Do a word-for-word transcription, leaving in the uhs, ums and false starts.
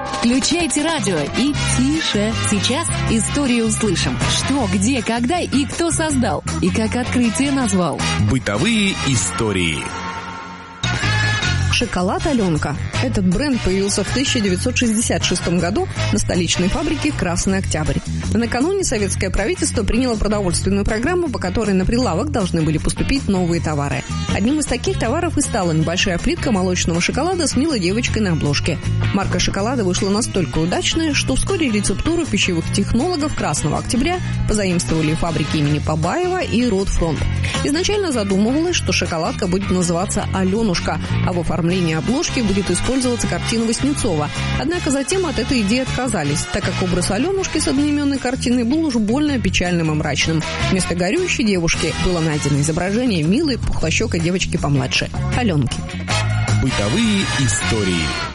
Включайте радио и тише. Сейчас историю услышим. Что, где, когда и кто создал. И как открытие назвал. Бытовые истории. Шоколад «Аленка». Этот бренд появился в тысяча девятьсот шестьдесят шестом году на столичной фабрике «Красный Октябрь». Накануне советское правительство приняло продовольственную программу, по которой на прилавок должны были поступить новые товары. Одним из таких товаров и стала небольшая плитка молочного шоколада с милой девочкой на обложке. Марка шоколада вышла настолько удачная, что вскоре рецептуру пищевых технологов «Красного Октября» позаимствовали фабрики имени Побаева и Ротфронт. Изначально задумывалось, что шоколадка будет называться «Аленушка», а в оформлении обложки будет использоваться картина Васнецова. Однако затем от этой идеи отказались, так как образ Аленушки с одноименной картиной был уж больно печальным и мрачным. Вместо горюющей девушки было найдено изображение милой пухлощекой девочки помладше – Аленки. Бытовые истории.